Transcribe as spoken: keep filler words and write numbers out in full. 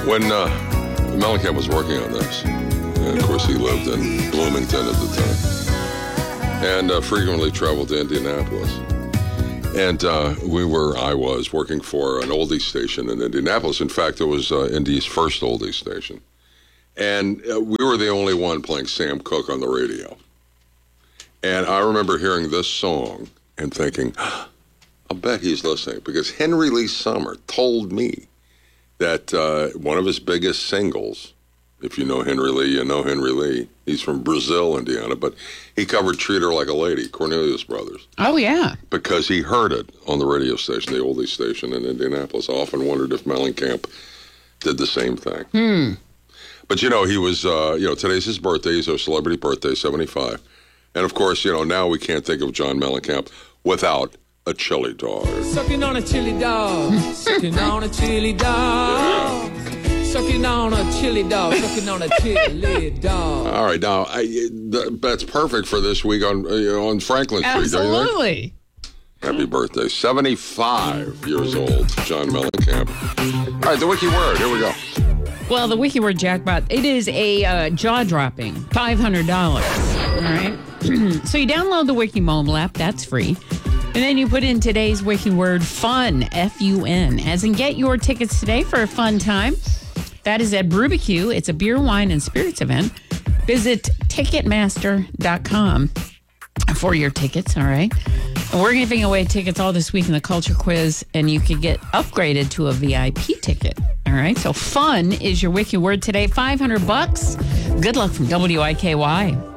When uh, Mellencamp was working on this, and of course he lived in Bloomington at the time, and uh, frequently traveled to Indianapolis. And uh, we were, I was, working for an oldie station in Indianapolis. In fact, it was uh, Indy's first oldie station. And uh, we were the only one playing Sam Cooke on the radio. And I remember hearing this song and thinking, I'll bet he's listening, because Henry Lee Summer told me that uh, one of his biggest singles, if you know Henry Lee, you know Henry Lee. He's from Brazil, Indiana, but he covered Treat Her Like a Lady, Cornelius Brothers. Oh, yeah. Because he heard it on the radio station, the oldie station in Indianapolis. I often wondered if Mellencamp did the same thing. Hmm. But, you know, he was, uh, you know, today's his birthday. He's a celebrity birthday, seventy-five. And, of course, you know, now we can't think of John Mellencamp without a chili dog. Sucking on a chili dog. Sucking on a chili dog. Sucking on a chili dog. Sucking on a chili dog. All right. Now, I, th- that's perfect for this week on, uh, you know, on Franklin Street. Absolutely. Happy birthday. seventy-five years old, John Mellencamp. All right, the wiki word. Here we go. Well, the wiki word jackpot, it is a uh, jaw-dropping five hundred dollars. All right. So you download the Wikimobile app. That's free. And then you put in today's wiki word, fun, F U N, as in get your tickets today for a fun time. That is at Brubicue. It's a beer, wine, and spirits event. Visit Ticketmaster dot com for your tickets, all right? And we're giving away tickets all this week in the Culture Quiz, and you could get upgraded to a V I P ticket, all right? So fun is your wiki word today, five hundred bucks. Good luck from W I K Y.